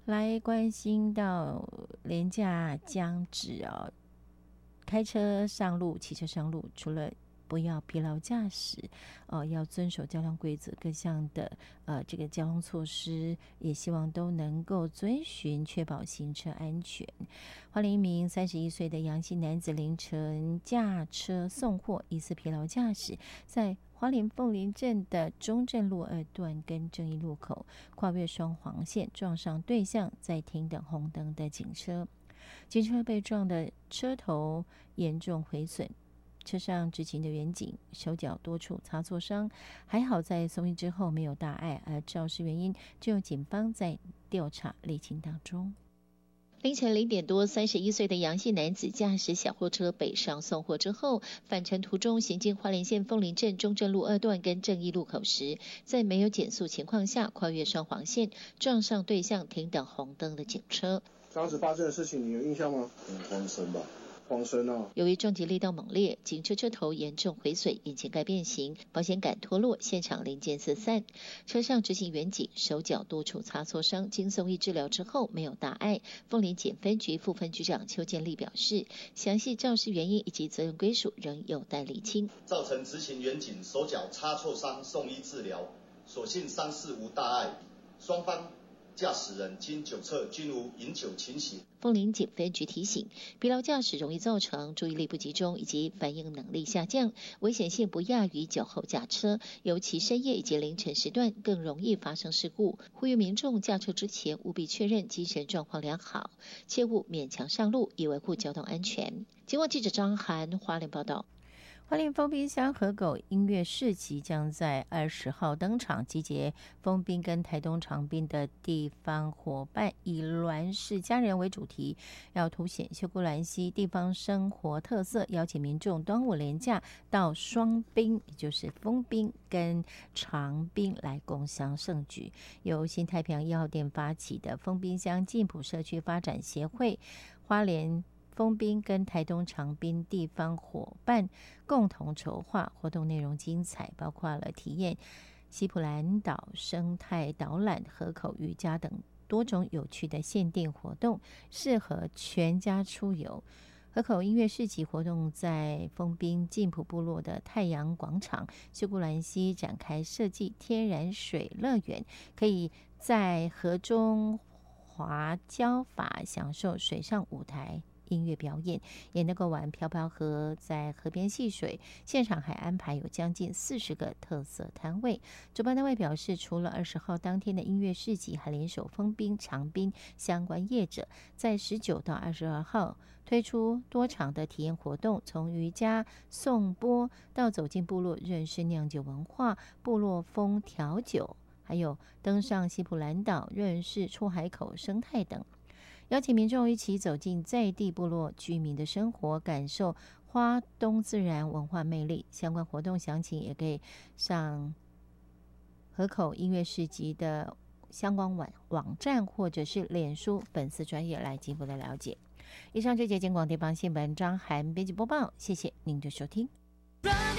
来关心到连假将至哦，开车上路、骑车上路，除了不要疲劳驾驶，要遵守交通规则，各项的这个交通措施，也希望都能够遵循，确保行车安全。花莲一名31岁的杨姓男子凌晨驾车送货，疑似疲劳驾驶，在花莲凤林镇的中正路2段跟正义路口跨越双黄线，撞上对向在停等红灯的警车。警车被撞的车头严重毁损，车上执勤的员警手脚多处擦挫伤，还好在送医之后没有大碍，而肇事原因就由警方在调查厘清当中。凌晨0点多，31岁的杨姓男子驾驶小货车北上送货之后，返程途中行经花莲县凤林镇中正路2段跟正义路口时，在没有减速情况下跨越双黄线，撞上对向停等红灯的警车。 当时发生的事情你有印象吗？慌神吧。黄生哦， 由于撞击力道猛烈，警车车头严重毁损，引擎盖变形，保险杆脱落，现场零件四散。车上执行员警手脚多处擦挫伤，经送医治疗之后没有大碍。凤林检分局副分局长邱建立表示，详细肇事原因以及责任归属仍有待厘清。 造成执行员警手脚擦挫伤，送医治疗，所幸伤势无大碍，双方驾驶人经酒测均无饮酒情形。 凤林警分局提醒，疲劳驾驶容易造成注意力不集中以及反应能力下降，危险性不亚于酒后驾车，尤其深夜以及凌晨时段更容易发生事故。呼吁民众驾车之前务必确认精神状况良好，切勿勉强上路，以维护交通安全。警广记者张涵花莲报道。花莲丰滨乡河狗音乐市集将在20号登场，集结丰滨跟台东长滨的地方伙伴，以鸾氏家人为主题，要凸显秀姑峦溪地方生活特色，邀请民众端午连假到双滨，也就是丰滨跟长滨来共襄盛举。由新太平洋1号店发起的丰滨乡进埔社区发展协会、花莲丰滨跟台东长滨地方伙伴共同筹划，活动内容精彩，包括了体验西普兰岛生态导览、河口瑜伽等多种有趣的限定活动，适合全家出游。河口音乐市集活动在丰滨进埔部落的太阳广场秀姑峦溪展开设计天然水乐园，可以在河中滑礁法，享受水上舞台音乐表演，也能够玩漂漂河，在河边戏水。现场还安排有将近40个特色摊位。主办单位表示，除了20号当天的音乐市集，还联手丰滨、长滨相关业者，在19到22号推出多场的体验活动，从瑜伽、颂钵到走进部落认识酿酒文化、部落风调酒，还有登上西普兰岛认识出海口生态等。邀请民众一起走进在地部落居民的生活，感受花东自然文化魅力。相关活动详情也可以上河口音乐市集的相关网站或者是脸书粉丝专页来进一步的了解。以上这节警广地方新闻张涵编辑播报，谢谢您的收听。